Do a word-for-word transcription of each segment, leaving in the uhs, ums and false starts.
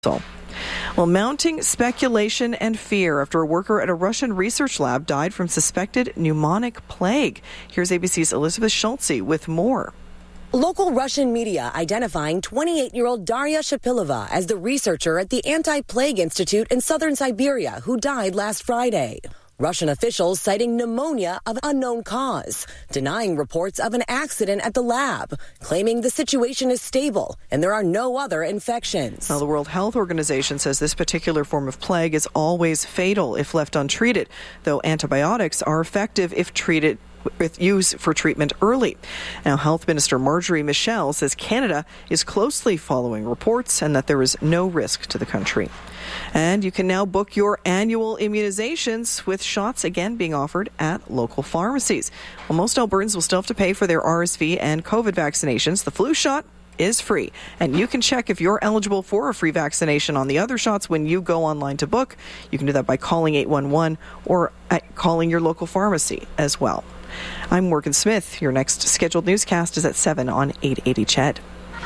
So, well, mounting speculation and fear after a worker at a Russian research lab died from suspected pneumonic plague. Here's A B C's Elizabeth Schultze with more. Local Russian media identifying twenty-eight-year-old Daria Shapilova as the researcher at the Anti-Plague Institute in southern Siberia who died last Friday. Russian officials citing pneumonia of unknown cause, denying reports of an accident at the lab, claiming the situation is stable and there are no other infections. Now, the World Health Organization says this particular form of plague is always fatal if left untreated, though antibiotics are effective if treated with use for treatment early. Now, Health Minister Marjorie Michel says Canada is closely following reports and that there is no risk to the country. And you can now book your annual immunizations, with shots again being offered at local pharmacies. Well, most Albertans will still have to pay for their R S V and COVID vaccinations. The flu shot is free, and you can check if you're eligible for a free vaccination on the other shots when you go online to book. You can do that by calling eight one one or at calling your local pharmacy as well. I'm Morgan Smith. Your next scheduled newscast is at seven on eight eighty C H E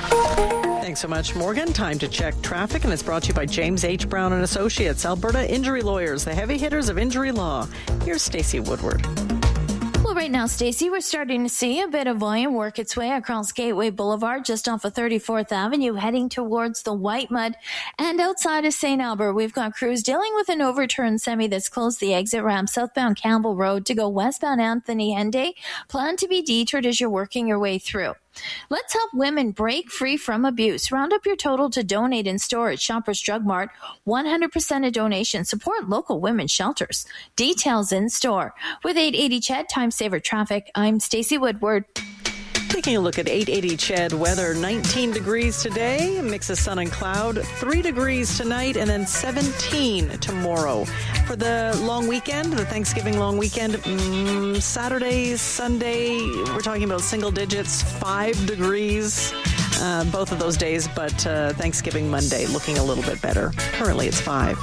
D. Thanks so much, Morgan. Time to check traffic, and it's brought to you by James H. Brown and Associates, Alberta Injury Lawyers, the heavy hitters of injury law. Here's Stacey Woodward. Well, right now, Stacey, we're starting to see a bit of volume work its way across Gateway Boulevard, just off of thirty-fourth Avenue, heading towards the White Mud. And outside of Saint Albert, we've got crews dealing with an overturned semi that's closed the exit ramp southbound Campbell Road to go westbound Anthony Henday. Plan to be detoured as you're working your way through. Let's help women break free from abuse. Round up your total to donate in store at Shoppers Drug Mart. one hundred percent of donations support local women's shelters. Details in store. With eight eighty C H E D Time Saver Traffic, I'm Stacey Woodward. Taking a look at eight eighty C H E D weather, nineteen degrees today, a mix of sun and cloud, three degrees tonight, and then seventeen tomorrow. For the long weekend, the Thanksgiving long weekend, mm, Saturday, Sunday, we're talking about single digits, five degrees, uh, both of those days, but uh, Thanksgiving Monday looking a little bit better. Currently it's five.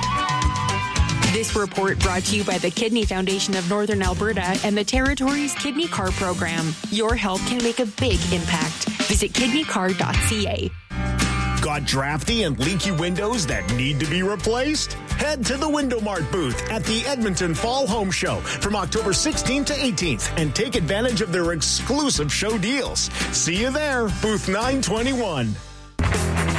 This report brought to you by the Kidney Foundation of Northern Alberta and the Territory's Kidney Card Program. Your help can make a big impact. Visit kidney card dot c a. Got drafty and leaky windows that need to be replaced? Head to the Window Mart booth at the Edmonton Fall Home Show from October sixteenth to eighteenth and take advantage of their exclusive show deals. See you there, booth nine twenty-one.